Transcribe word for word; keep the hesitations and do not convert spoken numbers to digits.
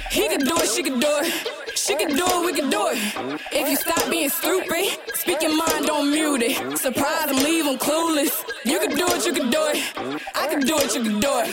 He could do it, she could do it. She could do it, we could do it. If you stop being stupid, speak your mind, don't mute it. Surprise them, leave them clueless. You could do it, you could do it. I could do it, you could do it.